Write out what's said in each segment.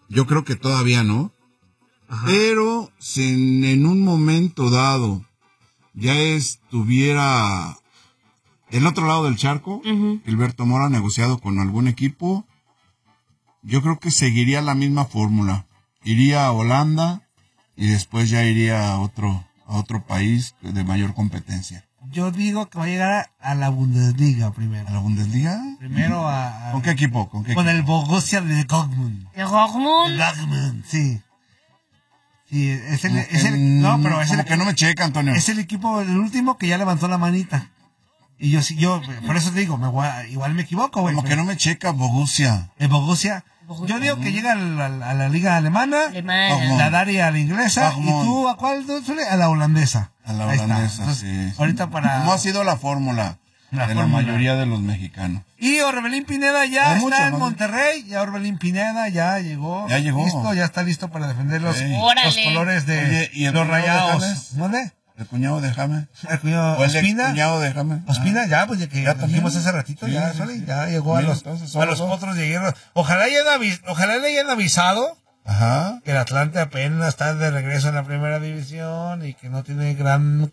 Yo creo que todavía no. Ajá. Pero si en un momento dado ya estuviera del otro lado del charco, Gilberto Mora negociado con algún equipo, yo creo que seguiría la misma fórmula. Iría a Holanda y después ya iría a otro país de mayor competencia. Yo digo que va a llegar a la Bundesliga primero. ¿A la Bundesliga? Primero a ¿Con qué equipo? Con el Borussia de Dortmund. ¿De Dortmund? Dortmund, sí. Sí, no, pero es el que no me checa, Antonio. Es el equipo, el último que ya levantó la manita. Y yo por eso te digo, igual me equivoco, güey. Como que no me checa Borussia. El Borussia. Yo digo que llega a la liga alemana, la Daria a la inglesa, y tú, ¿a cuál? A la holandesa. A la holandesa, entonces, sí. Ahorita ¿Cómo ha sido la fórmula de la mayoría de los mexicanos? Y Orbelín Pineda ya está en Monterrey, ya Orbelín Pineda ya llegó. Ya llegó. Listo, ya está listo para defender los colores de los Rayados. ¿Dónde? ¿El cuñado de James? El cuñado Ospina. El cuñado de James. Ospina, ya, pues ya dijimos hace ratito, ya llegó a los otros de hierro. Ojalá le hayan avisado que el Atlante apenas está de regreso en la primera división y que no tiene gran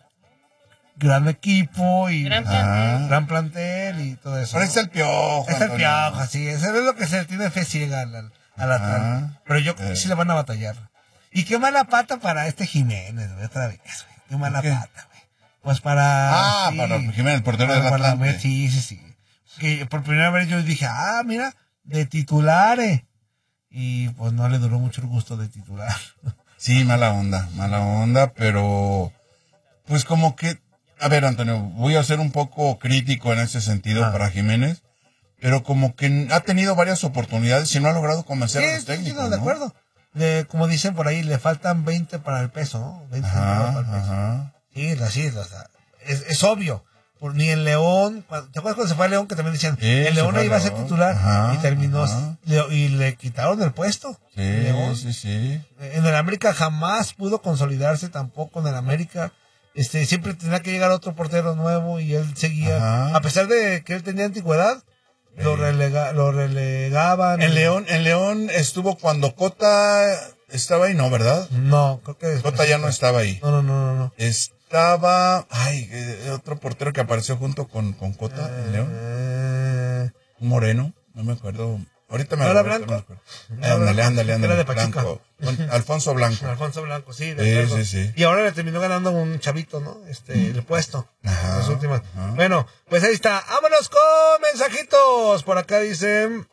equipo y gran plantel y todo eso. Pero es el Piojo. Es el Piojo, así. Eso es lo que se le tiene fe ciega al Atlante. Pero yo creo que sí le van a batallar. Y qué mala pata para Jiménez, güey, otra vez, güey. Qué mala pata, güey. Pues para... para Jiménez, el portero del Atlante. Sí. Que por primera vez yo dije, mira, de titular, y pues no le duró mucho el gusto de titular. Sí, mala onda, pero pues como que, a ver, Antonio, voy a ser un poco crítico en ese sentido para Jiménez, pero como que ha tenido varias oportunidades y no ha logrado convencer a los técnicos. Sí, de acuerdo. Como dicen por ahí, le faltan 20 para el peso, ¿no? 20 para el peso. Sí, es obvio. Ni en León, ¿te acuerdas cuando se fue a León que también decían, en León iba a ser titular y terminó, y le quitaron el puesto? Sí. En el América jamás pudo consolidarse tampoco en el América. Siempre tenía que llegar otro portero nuevo y él seguía, a pesar de que él tenía antigüedad. Lo relegaban. En León estuvo cuando Cota estaba ahí, ¿no? ¿Verdad? No, creo que Cota ya no estaba ahí. No. Estaba, otro portero que apareció junto con Cota en León. Un moreno, no me acuerdo. Ahorita me acuerdo. Blanco. Ándale. Era de Pachuca. Alfonso Blanco. Sí. Sí. Y ahora le terminó ganando un chavito, ¿no? El puesto. Las últimas. Bueno, pues ahí está. ¡Vámonos con mensajitos! Por acá dicen...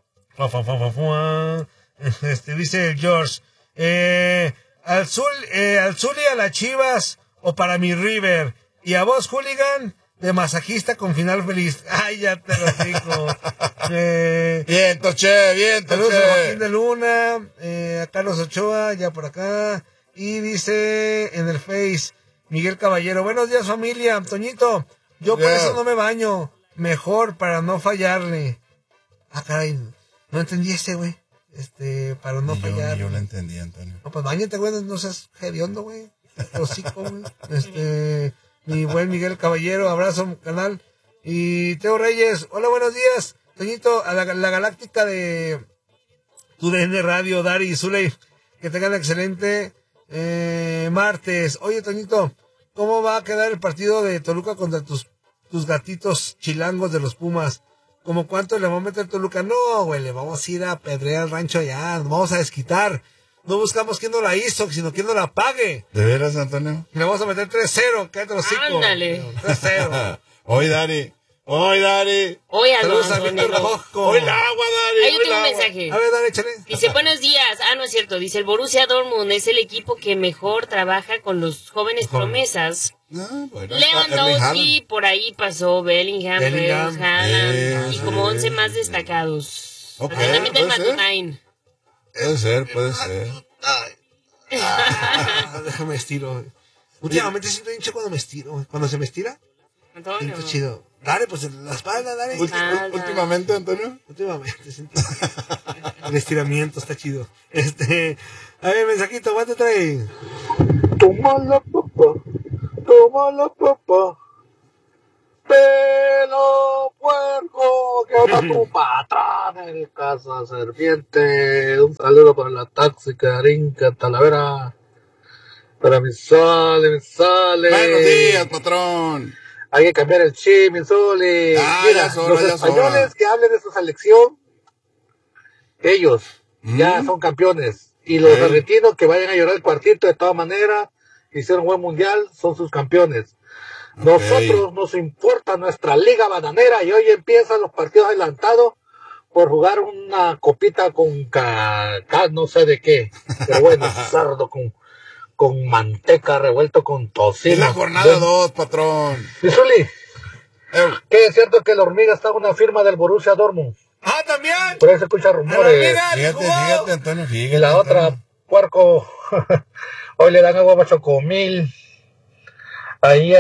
dice George. Al Zuli a las Chivas o para mi River. Y a vos, hooligan, de masajista con final feliz. ¡Ay, ya te lo digo! Bien, Toche. Saludos a Joaquín de Luna, a Carlos Ochoa, ya por acá. Y dice en el Face, Miguel Caballero, buenos días familia, Toñito, yo por eso no me baño, mejor para no fallarle. Caray, no entendí güey. Para no fallar. Yo lo entendí, Antonio. No, pues bañate, güey, no seas hediondo, güey. Hocico, güey. Mi buen Miguel Caballero, abrazo, canal. Y Teo Reyes, hola, buenos días. Toñito, a la galáctica de TUDN Radio, Dari y Zuley, que tengan excelente martes. Oye, Toñito, ¿cómo va a quedar el partido de Toluca contra tus gatitos chilangos de los Pumas? ¿Cómo cuánto le va a meter Toluca? No, güey, le vamos a ir a pedrear al rancho allá, nos vamos a desquitar. No buscamos quién no la hizo, sino quién no la pague. ¿De veras, Antonio? Le vamos a meter 3-0, cállate los hocico. Ándale. 3-0. Hoy, Dari. Hoy Saludos a Víctor Rojco. Hoy el agua, Dari. Ahí yo tengo un mensaje. A ver, dale, échale. Dice, buenos días. No es cierto. Dice, el Borussia Dortmund es el equipo que mejor trabaja con los jóvenes promesas. Lewandowski, por ahí pasó Bellingham, Haaland, y como 11 más destacados. Atentamente el Matunain. Puede ser. Déjame estiro. Últimamente siento hincho cuando me estiro. Cuando se me estira, siento chido. Dale, pues la espalda, dale. Últimamente, Antonio. Últimamente, siento. El estiramiento está chido. A ver, mensajito, ¿cuánto trae? Toma la papa. Pelo puerco, que onda tu patrón en casa serpiente. Un saludo para la tóxica Rinca Talavera. Para mi sole. Buenos días, patrón. Hay que cambiar el chip, mi sole. Mira, los españoles que hablen de su selección, ellos ya son campeones. Y los argentinos que vayan a llorar el cuartito, de todas maneras, hicieron un buen mundial, son sus campeones. Nosotros nos importa nuestra liga bananera y hoy empiezan los partidos adelantados por jugar una copita con no sé de qué, pero bueno, sardo con manteca revuelto con tocino. Es la jornada 2, patrón. Misuli, ¿qué es cierto que la hormiga está en una firma del Borussia Dortmund? Ah, también. Por ahí se escucha rumores. Fíjate, Antonio, fíjate. Y la otra, puerco, hoy le dan agua a Chocomil. Ahí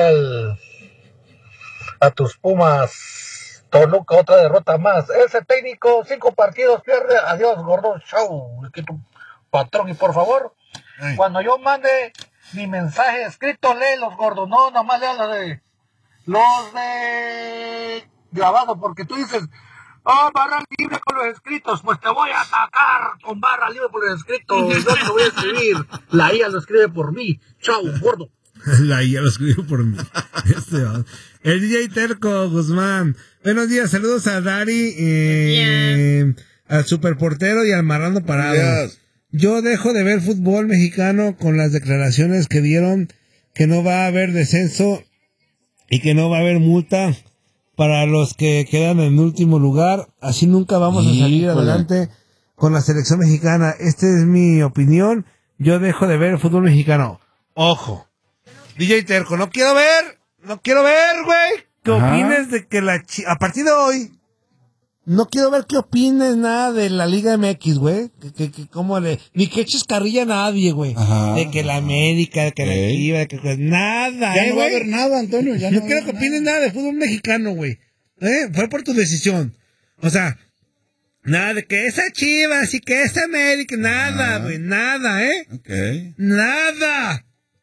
a tus Pumas, Toluca, otra derrota más. Ese técnico, 5 partidos, pierde. Adiós, gordo, chau. Que tu patrón, y por favor, cuando yo mande mi mensaje escrito, léelos, gordo. No, nomás lea los de grabado, porque tú dices, barra libre con los escritos, pues te voy a atacar con barra libre por los escritos. Yo te voy a escribir. La IA lo escribe por mí. Chau, gordo. La IA lo escribió por mí. El DJ Terco Guzmán. Buenos días, saludos a Dari, al superportero y al marrano parado. Yo dejo de ver fútbol mexicano con las declaraciones que dieron que no va a haber descenso y que no va a haber multa para los que quedan en último lugar. Así nunca vamos a salir adelante con la selección mexicana. Esta es mi opinión. Yo dejo de ver fútbol mexicano. Ojo. DJ Terco, no quiero ver, güey, que opines de que a partir de hoy, no quiero ver que opines nada de la Liga MX, güey, ni que eches carrilla a nadie, güey, de que la América, de que la Chivas, de que nada, ya no va a haber nada, Antonio, ya no quiero que opines nada de fútbol mexicano, güey, fue por tu decisión, o sea, nada de que esa Chivas y que esa América, nada, güey, nada, nada.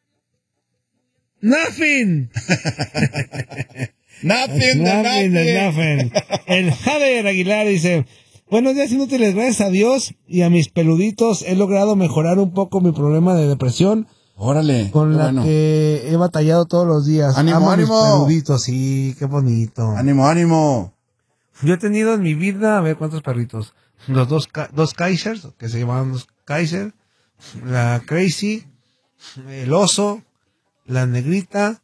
Nothing. Nothing. El Javier Aguilar dice, buenos días inútiles, gracias a Dios y a mis peluditos he logrado mejorar un poco mi problema de depresión. Órale. Con la que he batallado todos los días. Ánimo. Mis peluditos, sí, qué bonito. Ánimo. Yo he tenido en mi vida, a ver cuántos perritos. Los dos Kaisers, que se llamaban los Kaiser, la Crazy, el oso, la negrita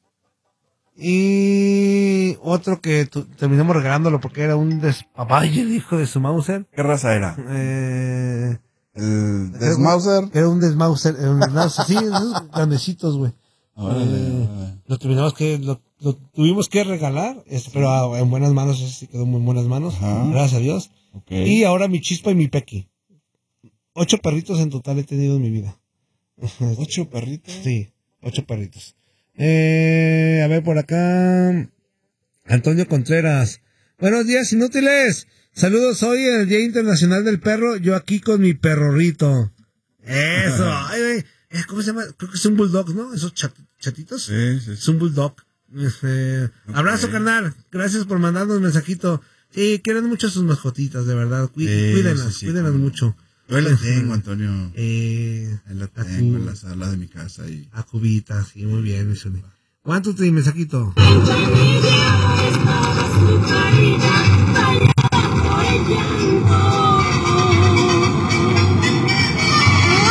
y otro que terminamos regalándolo porque era un despapalle, el hijo de su Mauser. ¿Qué raza era? ¿El Desmauser? Era un Desmauser, sí, esos grandecitos, güey. Lo tuvimos que regalar, pero en buenas manos, ese quedó muy en buenas manos, gracias a Dios. Okay. Y ahora mi Chispa y mi Pequi. 8 perritos en total he tenido en mi vida. ¿8 perritos? Sí. 8 perritos. A ver por acá. Antonio Contreras. Buenos días, inútiles. Saludos hoy en el Día Internacional del Perro. Yo aquí con mi perrorrito. Eso. Ay, ¿cómo se llama? Creo que es un bulldog, ¿no? Esos chatitos. Sí. Es un bulldog. Abrazo, carnal. Gracias por mandarnos un mensajito. Sí, quieren mucho sus mascotitas, de verdad. Cuídenlas mucho. Yo la tengo, Antonio. La tengo en la sala de mi casa. A cubitas, sí, muy bien, mi Sony. ¿Cuánto te mensajito?